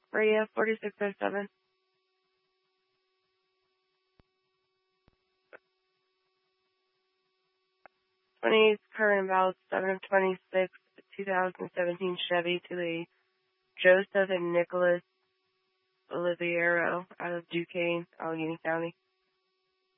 Radio 4607. 20 current about 726 2017 Chevy to the Joseph and Nicholas Oliviero out of Duquesne, Allegheny County.